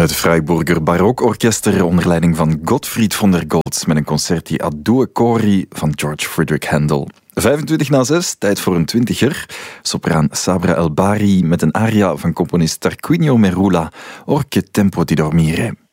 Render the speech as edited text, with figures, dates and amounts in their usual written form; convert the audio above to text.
Het Freiburger Barokorkester onder leiding van Gottfried von der Goltz met een concerti a due cori van George Frideric Handel. 6:25, tijd voor een twintiger. Sopraan Sabra El Bari met een aria van componist Tarquinio Merula, Or che tempo di dormire.